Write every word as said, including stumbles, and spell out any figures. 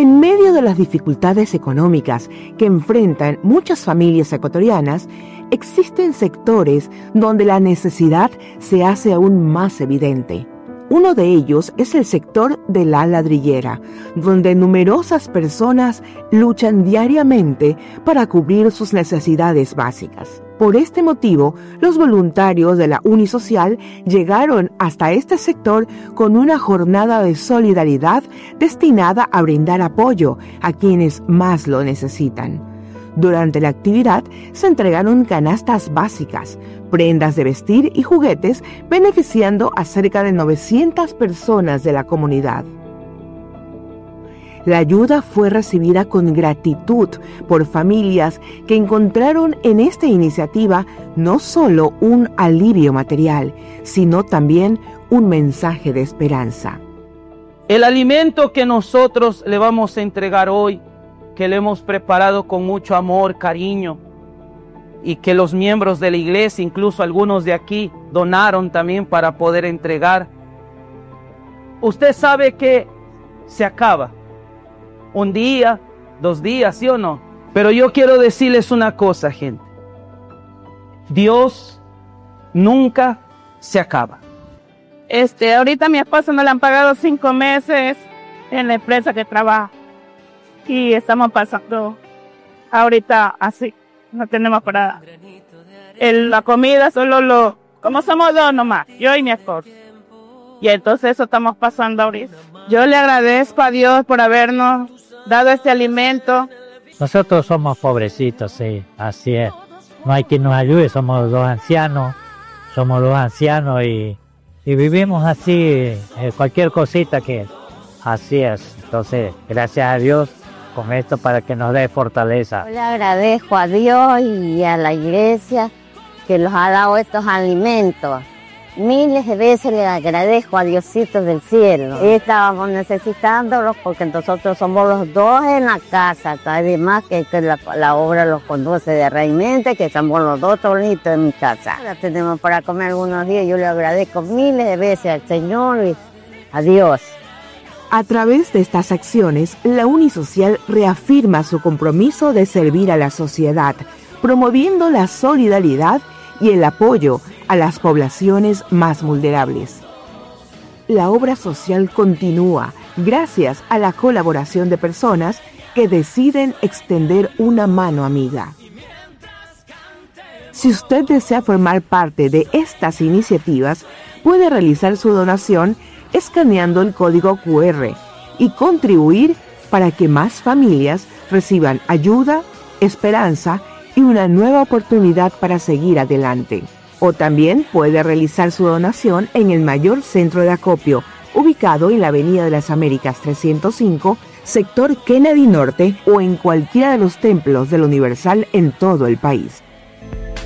En medio de las dificultades económicas que enfrentan muchas familias ecuatorianas, existen sectores donde la necesidad se hace aún más evidente. Uno de ellos es el sector de la ladrillera, donde numerosas personas luchan diariamente para cubrir sus necesidades básicas. Por este motivo, los voluntarios de la Unisocial llegaron hasta este sector con una jornada de solidaridad destinada a brindar apoyo a quienes más lo necesitan. Durante la actividad se entregaron canastas básicas, prendas de vestir y juguetes, beneficiando a cerca de novecientas personas de la comunidad. La ayuda fue recibida con gratitud por familias que encontraron en esta iniciativa no solo un alivio material, sino también un mensaje de esperanza. El alimento que nosotros le vamos a entregar hoy, que le hemos preparado con mucho amor, cariño, y que los miembros de la iglesia, incluso algunos de aquí, donaron también para poder entregar. Usted sabe que se acaba. Un día, dos días, ¿sí o no? Pero yo quiero decirles una cosa, gente. Dios nunca se acaba. Este, ahorita a mi esposo no le han pagado cinco meses en la empresa que trabaja. Y estamos pasando ahorita así, no tenemos para el, la comida, solo lo, como somos dos nomás, yo y mi esposo. Y entonces eso estamos pasando ahorita. Yo le agradezco a Dios por habernos dado este alimento. Nosotros somos pobrecitos, sí, así es. No hay quien nos ayude, somos dos ancianos, somos dos ancianos y, y vivimos así, eh, cualquier cosita que así es. Entonces, gracias a Dios con esto para que nos dé fortaleza. Yo le agradezco a Dios y a la iglesia que nos ha dado estos alimentos. Miles de veces le agradezco a Diosito del cielo. Estábamos necesitándolos porque nosotros somos los dos en la casa. Además que, que la, la obra los conduce de realmente, que somos los dos solitos en mi casa. La tenemos para comer algunos días. Yo le agradezco miles de veces al Señor y a Dios. A través de estas acciones, la Unisocial reafirma su compromiso de servir a la sociedad, promoviendo la solidaridad y el apoyo a las poblaciones más vulnerables. La obra social continúa gracias a la colaboración de personas que deciden extender una mano amiga. Si usted desea formar parte de estas iniciativas, puede realizar su donación escaneando el código cu erre y contribuir para que más familias reciban ayuda, esperanza y una nueva oportunidad para seguir adelante. O también puede realizar su donación en el mayor centro de acopio, ubicado en la Avenida de las Américas trescientos cinco, sector Kennedy Norte, o en cualquiera de los templos del Universal en todo el país.